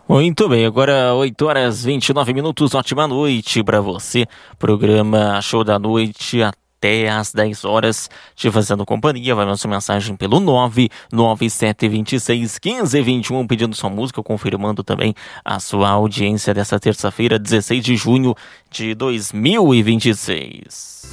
Muito bem, agora 8 horas 29 minutos, ótima noite para você. Programa Show da Noite até às 10 horas, te fazendo companhia. Vai mandar sua mensagem pelo 997261521, pedindo sua música, confirmando também a sua audiência dessa terça-feira, 16 de junho de 2026.